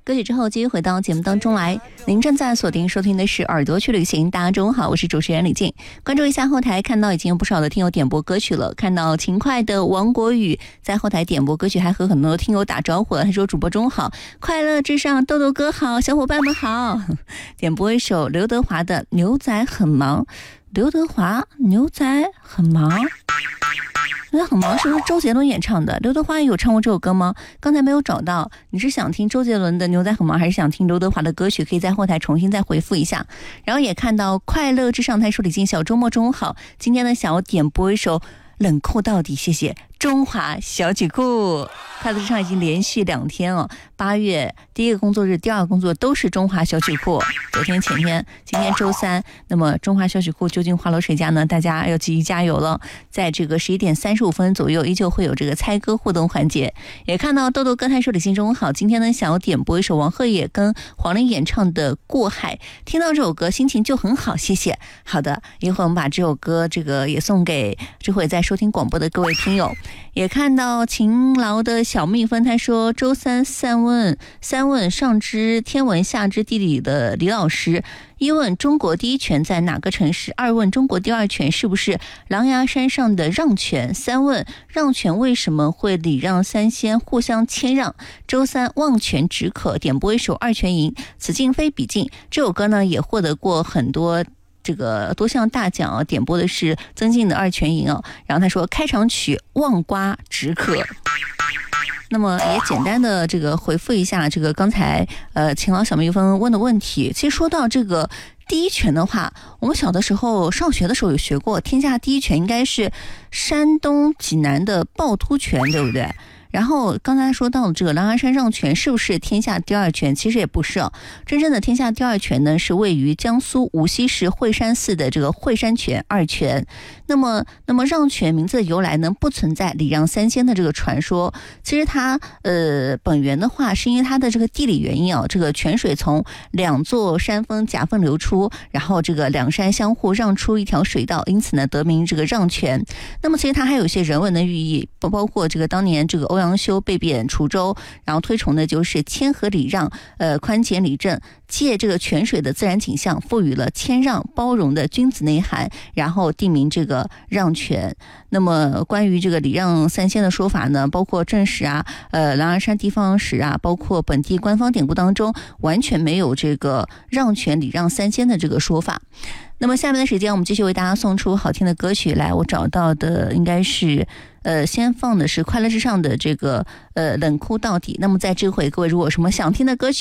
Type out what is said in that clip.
歌曲之后继续回到节目当中来，您正在锁定收听的是耳朵去旅行。大家中午好，我是主持人李静。关注一下后台，看到已经有不少的听友点播歌曲了，看到勤快的王国宇在后台点播歌曲，还和很多听友打招呼了。他说主播中好，快乐至上，豆豆哥好，小伙伴们好。点播一首刘德华的牛仔很忙。刘德华牛仔很忙，牛仔很忙是不是周杰伦演唱的？刘德华有唱过这首歌吗？刚才没有找到。你是想听周杰伦的牛仔很忙，还是想听刘德华的歌曲？可以在后台重新再回复一下。然后也看到快乐至上，他说李静小周末中好，今天呢想要点播一首冷酷到底，谢谢中华小曲库。快乐至上已经连续2天了，8月第一个工作日、第二个工作都是中华小曲库。昨天、前天、今天周三，那么中华小曲库究竟花落谁家呢？大家要继续加油了。在这个11点35分左右，依旧会有这个猜歌互动环节。也看到豆豆哥他说李信中好，今天呢想要点播一首王鹤野跟黄龄演唱的《过海》，听到这首歌心情就很好，谢谢。好的，一会儿我们把这首歌这个也送给这会在收听广播的各位听友。也看到勤劳的小蜜蜂，他说周三三问，上知天文下知地理的李老师，一问中国第一泉在哪个城市，二问中国第二泉是不是狼牙山上的让泉，三问让泉为什么会礼让三仙互相谦让。周三望泉止渴，点播一首二泉吟，此境非彼境。这首歌呢也获得过很多这个多项大奖啊，点播的是曾静的二泉吟啊。然后他说开场曲望瓜止渴。那么也简单的这个回复一下这个刚才勤劳小蜜蜂问的问题。其实说到这个第一泉的话，我们小的时候上学的时候有学过，天下第一泉应该是山东济南的趵突泉，对不对？然后刚才说到这个狼牙山让泉是不是天下第二泉？其实也不是啊，真正的天下第二泉呢是位于江苏无锡市惠山寺的这个惠山泉二泉。那么让泉名字的由来呢，不存在礼让三仙的这个传说。其实它本源的话是因为它的这个地理原因啊，这个泉水从2座山峰夹缝流出，然后这个2山相互让出一条水道，因此呢得名这个让泉。那么其实它还有一些人文的寓意，包括这个当年这个欧阳修被贬滁州，然后推崇的就是谦和礼让，宽简理政，借这个泉水的自然景象，赋予了谦让包容的君子内涵，然后定名这个让泉。那么关于这个礼让三仙的说法呢，包括正史啊、狼牙山地方史啊，包括本地官方典故当中，完全没有这个让泉礼让三仙的这个说法。那么下面的时间我们继续为大家送出好听的歌曲来，我找到的应该是先放的是快乐至上的这个冷酷到底。那么在这回各位如果有什么想听的歌曲